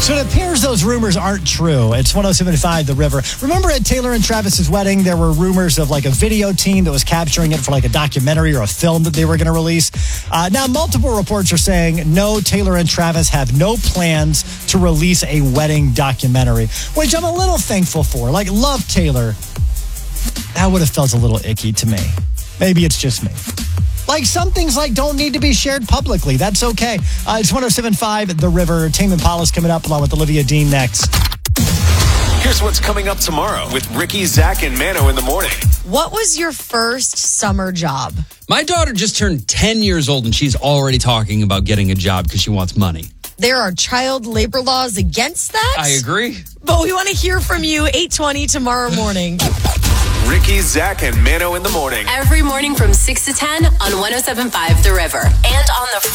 So it appears those rumors aren't true. It's 107.5 The River. Remember at Taylor and Travis's wedding, there were rumors of like a video team that was capturing it for like a documentary or a film that they were going to release. Now, multiple reports are saying, no, Taylor and Travis have no plans to release a wedding documentary, which I'm a little thankful for. Like, love Taylor. That would have felt a little icky to me. Maybe it's just me. Like, some things don't need to be shared publicly. That's okay. It's 107.5 The River. Tame Impala's coming up along with Olivia Dean next. Here's what's coming up tomorrow with Ricky, Zach, and Mano in the morning. What was your first summer job? My daughter just turned 10 years old and she's already talking about getting a job because she wants money. There are child labor laws against that. I agree. But we want to hear from you. 8:20 tomorrow morning. Ricky, Zach, and Mano in the morning. Every morning from 6 to 10 on 107.5 The River. And on the